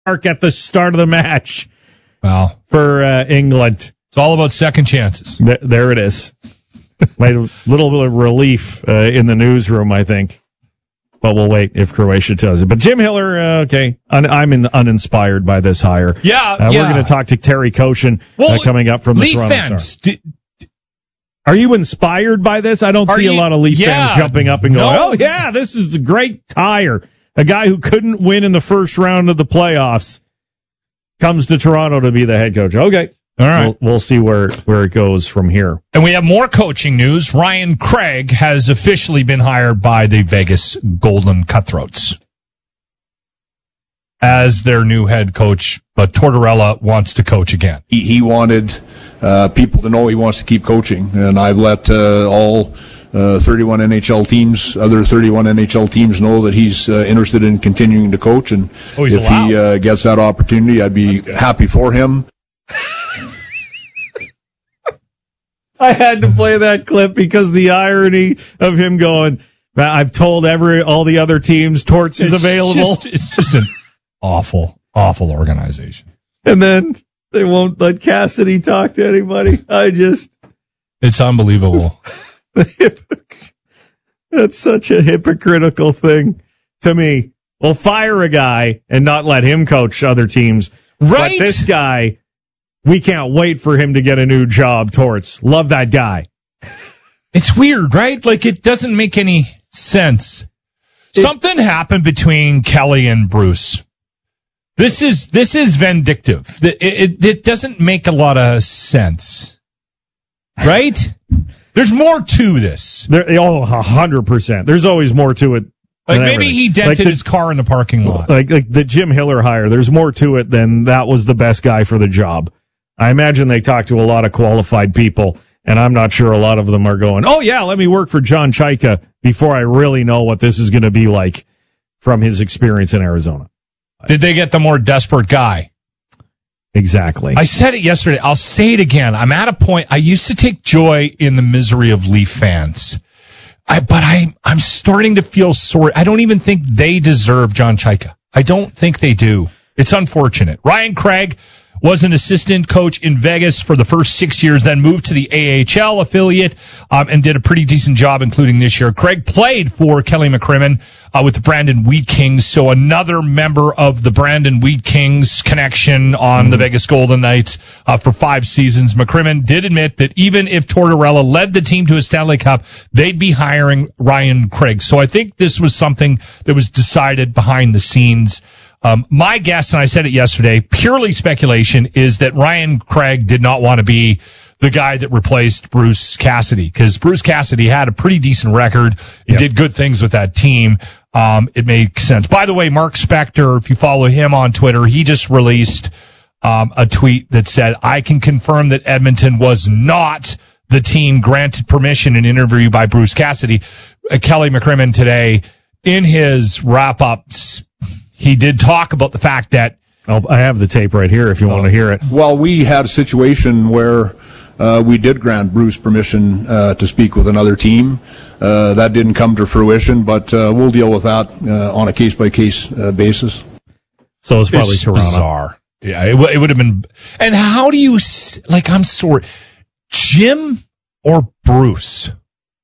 at the start of the match. Wow. For England. It's all about second chances. There it is. A little bit of relief in the newsroom, I think. But we'll wait if Croatia tells it. But Jim Hiller, okay, I'm uninspired by this hire. Yeah, We're going to talk to Terry Koshin coming up from the Leaf Toronto fans. Star. Are you inspired by this? I don't see a lot of Leaf fans jumping up and going, oh, yeah, this is a great hire. A guy who couldn't win in the first round of the playoffs comes to Toronto to be the head coach. Okay. All right. We'll see where it goes from here. And we have more coaching news. Ryan Craig has officially been hired by the Vegas Golden Cutthroats as their new head coach, but Tortorella wants to coach again. He wanted people to know he wants to keep coaching, and I've let all 31 NHL teams, other 31 NHL teams know that he's interested in continuing to coach, and if he gets that opportunity, I'd be happy for him. I had to play that clip because the irony of him going, I've told all the other teams Torts is available. It's just an awful organization. And then they won't let Cassidy talk to anybody. It's unbelievable. That's such a hypocritical thing to me. Well, fire a guy and not let him coach other teams. Right. But this guy, we can't wait for him to get a new job, Torts. Love that guy. It's weird, right? Like, it doesn't make any sense. Something happened between Kelly and Bruce. This is vindictive. It doesn't make a lot of sense. Right? There's more to this. 100%. There's always more to it. Like, maybe he dented his car in the parking lot. Like the Jim Hiller hire, there's more to it than that was the best guy for the job. I imagine they talked to a lot of qualified people, and I'm not sure a lot of them are going, oh, yeah, let me work for John Chaika before I really know what this is going to be like from his experience in Arizona. Did they get the more desperate guy? Exactly. I said it yesterday. I'll say it again. I'm at a point. I used to take joy in the misery of Leaf fans. But I'm starting to feel sorry. I don't even think they deserve John Chaika. I don't think they do. It's unfortunate. Ryan Craig was an assistant coach in Vegas for the first 6 years, then moved to the AHL affiliate and did a pretty decent job, including this year. Craig played for Kelly McCrimmon with the Brandon Wheat Kings, so another member of the Brandon Wheat Kings connection on the Vegas Golden Knights for 5 seasons. McCrimmon did admit that even if Tortorella led the team to a Stanley Cup, they'd be hiring Ryan Craig. So I think this was something that was decided behind the scenes. My guess, and I said it yesterday, purely speculation, is that Ryan Craig did not want to be the guy that replaced Bruce Cassidy, because Bruce Cassidy had a pretty decent record and did good things with that team. It makes sense. By the way, Mark Spector, if you follow him on Twitter, he just released a tweet that said, I can confirm that Edmonton was not the team granted permission in an interview by Bruce Cassidy. Kelly McCrimmon today, in his wrap-ups, he did talk about the fact that... I have the tape right here if you want to hear it. Well, we had a situation where we did grant Bruce permission to speak with another team. That didn't come to fruition, but we'll deal with that on a case-by-case basis. So it's probably Toronto. Bizarre. Yeah, it would have been... And how do you... I'm sorry. Jim or Bruce?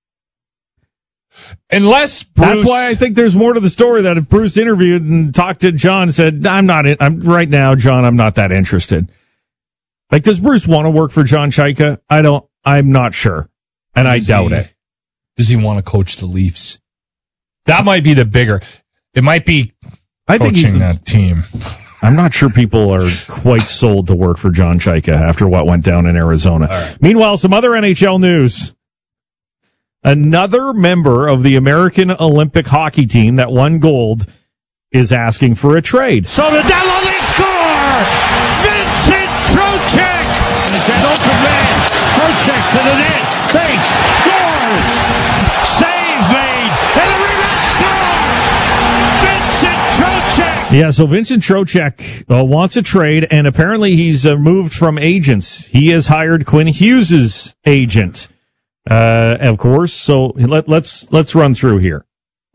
Unless Bruce... That's why I think there's more to the story, that if Bruce interviewed and talked to John and said, right now, John, I'm not that interested. Like, does Bruce want to work for John Chaika? I'm not sure. And I doubt it. Does he want to coach the Leafs? That might be the bigger... It might be coaching that team. I'm not sure people are quite sold to work for John Chaika after what went down in Arizona. Right. Meanwhile, some other NHL news. Another member of the American Olympic hockey team that won gold is asking for a trade. So the Devils, they score! Vincent Trocheck! And it's an open man. Trocheck to the net. Fakes. Scores! Save made. And the rebound score! Vincent Trocheck! Yeah, so Vincent Trocheck wants a trade, and apparently he's moved from agents. He has hired Quinn Hughes' agent. Of course. So let's run through here.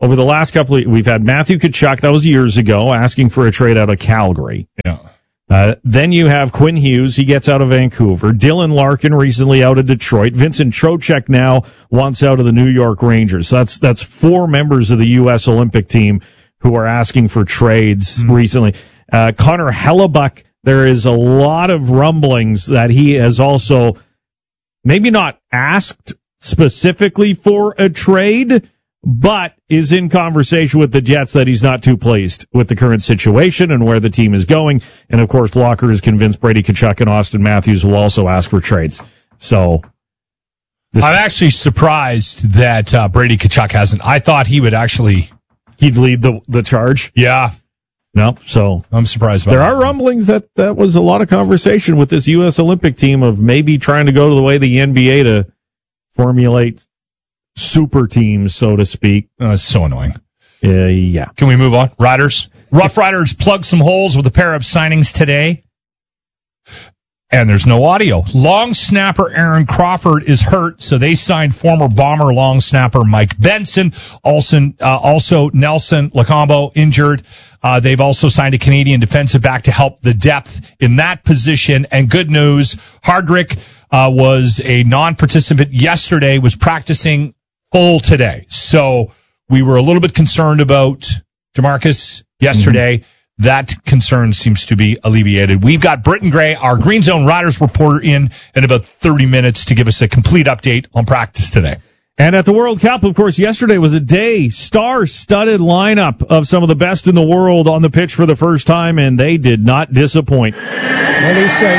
over the last couple of, we've had Matthew Tkachuk, that was years ago, asking for a trade out of Calgary. Yeah. Then you have Quinn Hughes. He gets out of Vancouver. Dylan Larkin recently out of Detroit. Vincent Trocheck now wants out of the New York Rangers. So that's 4 members of the U.S. Olympic team who are asking for trades recently. Connor Hellebuck, there is a lot of rumblings that he has also maybe not asked specifically for a trade, but is in conversation with the Jets that he's not too pleased with the current situation and where the team is going. And, of course, Locker is convinced Brady Tkachuk and Austin Matthews will also ask for trades. So I'm actually surprised that Brady Tkachuk hasn't. I thought he would actually... He'd lead the charge? Yeah. No, so I'm surprised about there that. are rumblings that was a lot of conversation with this U.S. Olympic team of maybe trying to go to the way of the NBA to formulate super teams, so to speak. It's so annoying. Yeah. Can we move on? Riders. Rough Riders plug some holes with a pair of signings today. And there's no audio. Long snapper Aaron Crawford is hurt, so they signed former Bomber long snapper Mike Benson. Also Nelson Lacombo injured. They've also signed a Canadian defensive back to help the depth in that position. And good news, Hardrick was a non-participant yesterday, was practicing full today. So we were a little bit concerned about DeMarcus yesterday. Mm-hmm. That concern seems to be alleviated. We've got Britton Gray, our Green Zone Riders reporter, in about 30 minutes to give us a complete update on practice today. And at the World Cup, of course, yesterday was a day, star-studded lineup of some of the best in the world on the pitch for the first time, and they did not disappoint. What do you say?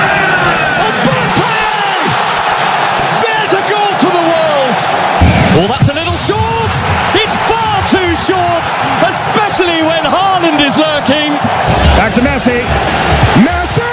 There's a goal for the world! Well, that's a little short! It's far too short, especially when Haaland is lurking. Back to Messi. Messi!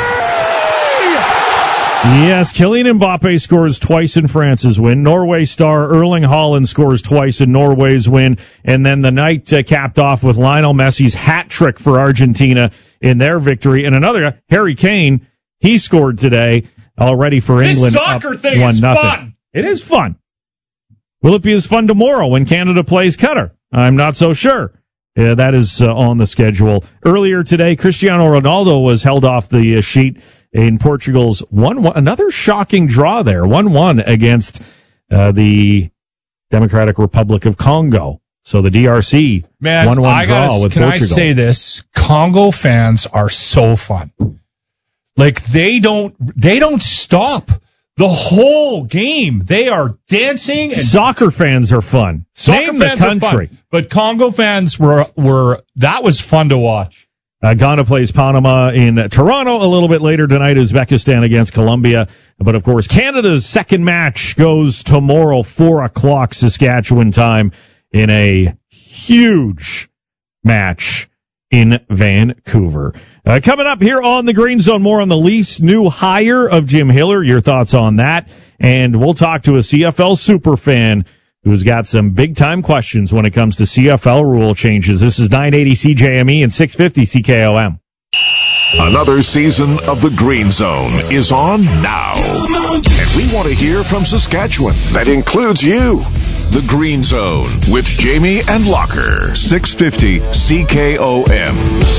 Yes, Kylian Mbappe scores twice in France's win. Norway star Erling Haaland scores twice in Norway's win. And then the night capped off with Lionel Messi's hat trick for Argentina in their victory. And another, Harry Kane, he scored today already for England. This soccer thing is fun. It is fun. Will it be as fun tomorrow when Canada plays Qatar? I'm not so sure. Yeah, that is on the schedule. Earlier today, Cristiano Ronaldo was held off the sheet in Portugal's 1-1. Another shocking draw there, 1-1 against the Democratic Republic of Congo. So the DRC, 1-1 draw with Portugal. Can I say this? Congo fans are so fun. Like, they don't stop. The whole game, they are dancing. And soccer fans are fun. Name the country. But Congo fans were that was fun to watch. Ghana plays Panama in Toronto a little bit later tonight. Uzbekistan against Colombia. But, of course, Canada's second match goes tomorrow, 4:00 Saskatchewan time, in a huge match in Vancouver. Coming up here on the Green Zone, more on the Leafs' new hire of Jim Hiller. Your thoughts on that. And we'll talk to a CFL superfan who's got some big-time questions when it comes to CFL rule changes. This is 980 CJME and 650 CKOM. Another season of the Green Zone is on now. And we want to hear from Saskatchewan. That includes you. The Green Zone with Jamie and Locker. 650 CKOM.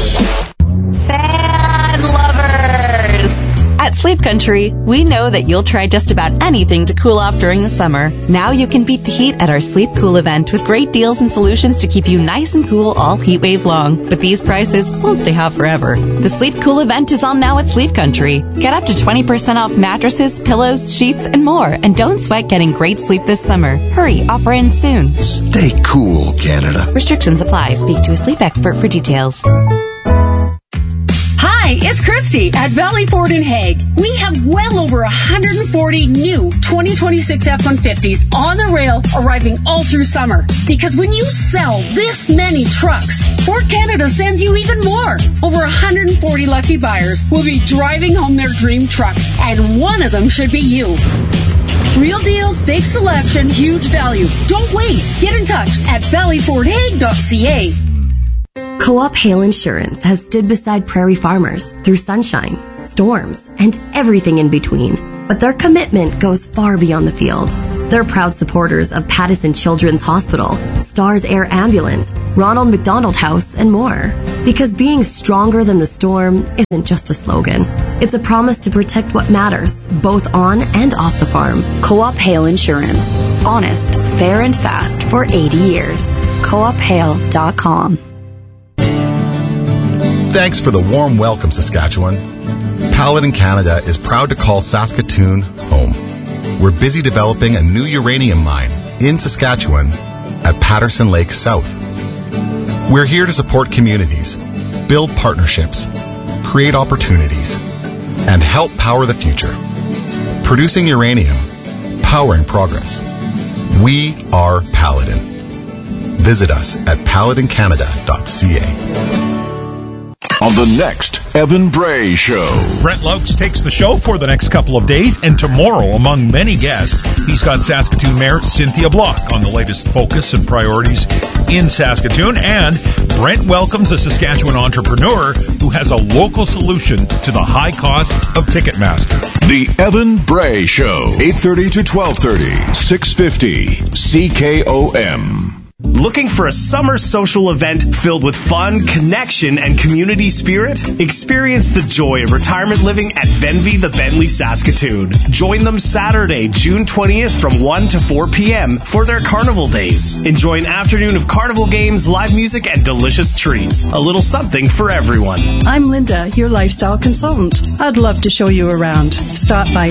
Fan lovers! At Sleep Country, we know that you'll try just about anything to cool off during the summer. Now you can beat the heat at our Sleep Cool event with great deals and solutions to keep you nice and cool all heat wave long. But these prices won't stay hot forever. The Sleep Cool event is on now at Sleep Country. Get up to 20% off mattresses, pillows, sheets, and more. And don't sweat getting great sleep this summer. Hurry, offer ends soon. Stay cool, Canada. Restrictions apply. Speak to a sleep expert for details. Hi, it's Christy at Valley Ford in Hague. We have well over 140 new 2026 F-150s on the rail arriving all through summer. Because when you sell this many trucks, Ford Canada sends you even more. Over 140 lucky buyers will be driving home their dream truck, and one of them should be you. Real deals, big selection, huge value. Don't wait. Get in touch at valleyfordhague.ca. Co-op Hail Insurance has stood beside prairie farmers through sunshine, storms, and everything in between. But their commitment goes far beyond the field. They're proud supporters of Pattison Children's Hospital, Stars Air Ambulance, Ronald McDonald House, and more. Because being stronger than the storm isn't just a slogan. It's a promise to protect what matters, both on and off the farm. Co-op Hail Insurance. Honest, fair, and fast for 80 years. CoopHail.com. Thanks for the warm welcome, Saskatchewan. Paladin Canada is proud to call Saskatoon home. We're busy developing a new uranium mine in Saskatchewan at Patterson Lake South. We're here to support communities, build partnerships, create opportunities, and help power the future. Producing uranium, powering progress. We are Paladin. Visit us at paladincanada.ca. On the next Evan Bray Show. Brent Laux takes the show for the next couple of days, and tomorrow, among many guests, he's got Saskatoon Mayor Cynthia Block on the latest focus and priorities in Saskatoon, and Brent welcomes a Saskatchewan entrepreneur who has a local solution to the high costs of Ticketmaster. The Evan Bray Show, 8:30 to 12:30, 650 CKOM. Looking for a summer social event filled with fun, connection, and community spirit? Experience the joy of retirement living at Venvy the Bentley Saskatoon. Join them Saturday, June 20th from 1 to 4 p.m. for their carnival days. Enjoy an afternoon of carnival games, live music, and delicious treats. A little something for everyone. I'm Linda, your lifestyle consultant. I'd love to show you around. Stop by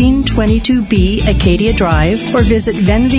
1622B Acadia Drive or visit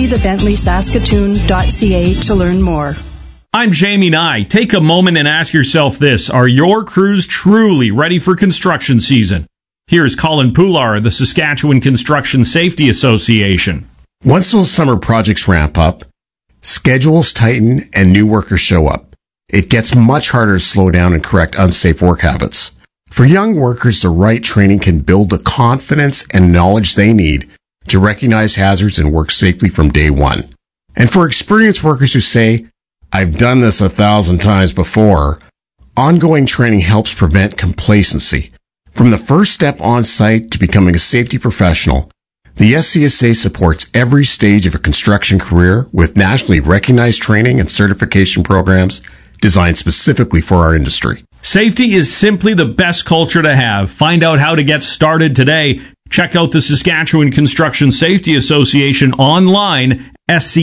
venvythebentleysaskatoon.ca to learn more. I'm Jamie Nye. Take a moment and ask yourself this. Are your crews truly ready for construction season? Here's Colin Poular of the Saskatchewan Construction Safety Association. Once those summer projects ramp up, schedules tighten and new workers show up. It gets much harder to slow down and correct unsafe work habits. For young workers, the right training can build the confidence and knowledge they need to recognize hazards and work safely from day one. And for experienced workers who say, I've done this 1,000 times before, ongoing training helps prevent complacency. From the first step on site to becoming a safety professional, the SCSA supports every stage of a construction career with nationally recognized training and certification programs designed specifically for our industry. Safety is simply the best culture to have. Find out how to get started today. Check out the Saskatchewan Construction Safety Association online,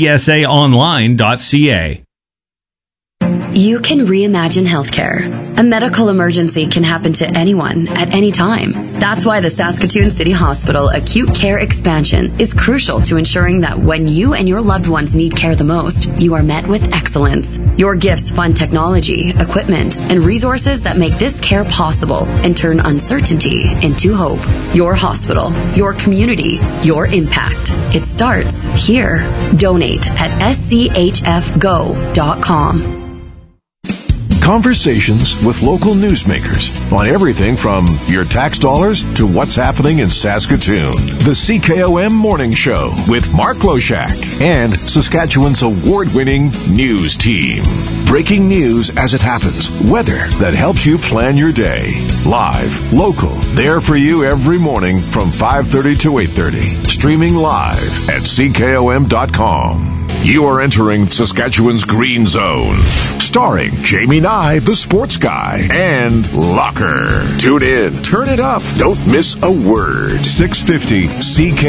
scsaonline.ca. You can reimagine healthcare. A medical emergency can happen to anyone at any time. That's why the Saskatoon City Hospital Acute Care Expansion is crucial to ensuring that when you and your loved ones need care the most, you are met with excellence. Your gifts fund technology, equipment, and resources that make this care possible and turn uncertainty into hope. Your hospital, your community, your impact. It starts here. Donate at schfgo.com. Conversations with local newsmakers on everything from your tax dollars to what's happening in Saskatoon. The CKOM Morning Show with Mark Loshak and Saskatchewan's award-winning news team. Breaking news as it happens. Weather that helps you plan your day. Live, local, there for you every morning from 5:30 to 8:30. Streaming live at CKOM.com. You are entering Saskatchewan's Green Zone. Starring Jamie Nye, the sports guy, and Locker. Tune in, turn it up, don't miss a word. 650 CK.